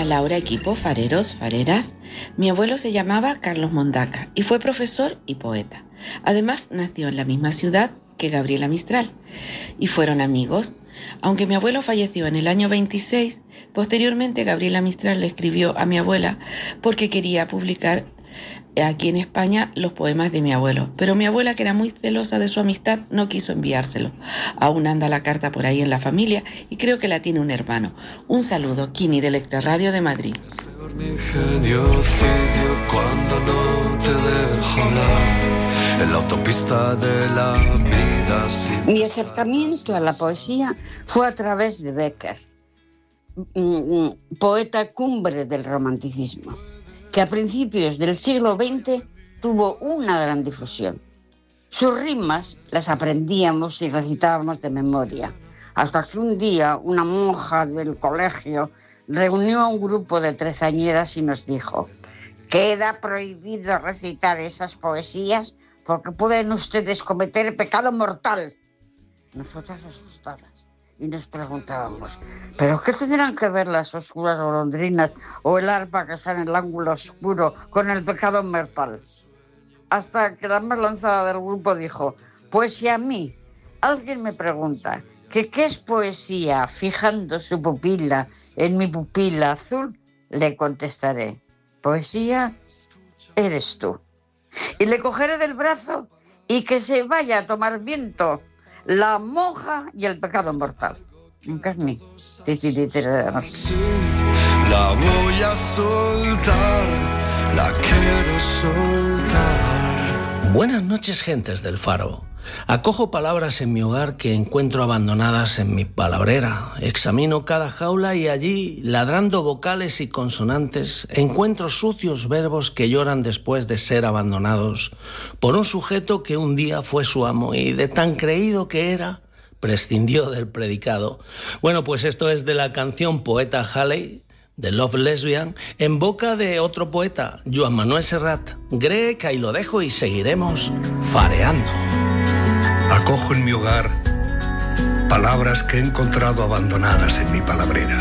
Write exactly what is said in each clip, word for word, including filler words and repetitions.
Laura, equipo, fareros, fareras. Mi abuelo se llamaba Carlos Mondaca y fue profesor y poeta. Además, nació en la misma ciudad que Gabriela Mistral y fueron amigos. Aunque mi abuelo falleció en el año veintiséis, posteriormente Gabriela Mistral le escribió a mi abuela porque quería publicar aquí en España los poemas de mi abuelo, pero mi abuela, que era muy celosa de su amistad, no quiso enviárselo. Aún anda la carta por ahí en la familia y creo que la tiene un hermano. Un saludo, Kini de Lecter Radio de Madrid. Cuando no te dejo hablar en la autopista de la vida. Mi acercamiento a la poesía fue a través de Becker, poeta cumbre del romanticismo, que a principios del siglo veinte tuvo una gran difusión. Sus rimas las aprendíamos y recitábamos de memoria, hasta que un día una monja del colegio reunió a un grupo de treceañeras y nos dijo: queda prohibido recitar esas poesías porque pueden ustedes cometer pecado mortal. Nosotras asustadas y nos preguntábamos: ¿pero qué tendrán que ver las oscuras golondrinas o el arpa que está en el ángulo oscuro con el pecado mortal? Hasta que la más lanzada del grupo dijo: pues si a mí alguien me pregunta que qué es poesía fijando su pupila en mi pupila azul, le contestaré: poesía eres tú. Y le cogeré del brazo y que se vaya a tomar viento la monja y el pecado mortal. Nunca es mí. La voy a soltar, la quiero soltar. Buenas noches, gentes del Faro. Acojo palabras en mi hogar que encuentro abandonadas en mi palabrera. Examino cada jaula y allí, ladrando vocales y consonantes, encuentro sucios verbos que lloran después de ser abandonados por un sujeto que un día fue su amo y, de tan creído que era, prescindió del predicado. Bueno, pues esto es de la canción Poeta Halley, de Love Lesbian, en boca de otro poeta, Joan Manuel Serrat. Grec, ahí lo dejo y seguiremos fareando. Acojo en mi hogar palabras que he encontrado abandonadas en mi palabrera.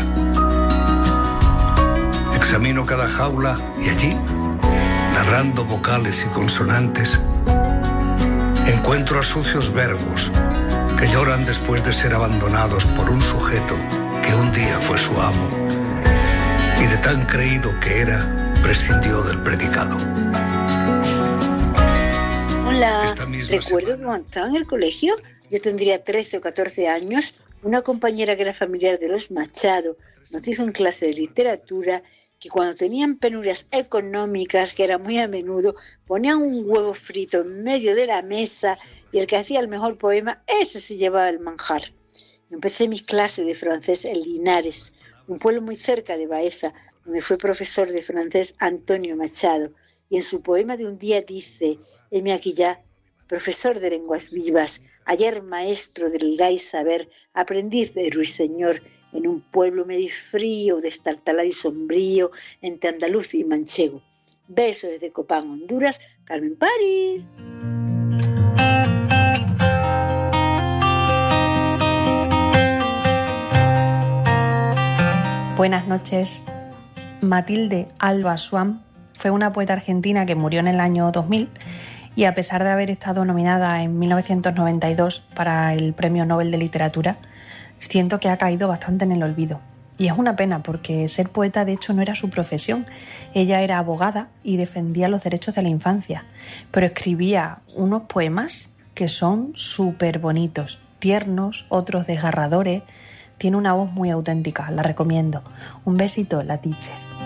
Examino cada jaula y allí, ladrando vocales y consonantes, encuentro a sucios verbos que lloran después de ser abandonados por un sujeto que un día fue su amo y, de tan creído que era, prescindió del predicado. Hola, recuerdo que cuando estaba en el colegio, yo tendría trece o catorce años, una compañera que era familiar de los Machado nos dijo en clase de literatura que cuando tenían penurias económicas, que era muy a menudo, ponían un huevo frito en medio de la mesa y el que hacía el mejor poema, ese se llevaba el manjar. Empecé mis clases de francés en Linares, un pueblo muy cerca de Baeza, donde fue profesor de francés Antonio Machado, y en su poema de un día dice: heme aquí ya, profesor de lenguas vivas, ayer maestro del gay saber, aprendiz de ruiseñor, en un pueblo medio frío, destartalado y sombrío, entre andaluz y manchego. Beso desde Copán, Honduras, Carmen París. Buenas noches. Matilde Alba Swan fue una poeta argentina que murió en el año dos mil y, a pesar de haber estado nominada en mil novecientos noventa y dos para el Premio Nobel de Literatura, siento que ha caído bastante en el olvido. Y es una pena, porque ser poeta de hecho no era su profesión. Ella era abogada y defendía los derechos de la infancia, pero escribía unos poemas que son súper bonitos, tiernos, otros desgarradores. Tiene una voz muy auténtica, la recomiendo. Un besito, la teacher.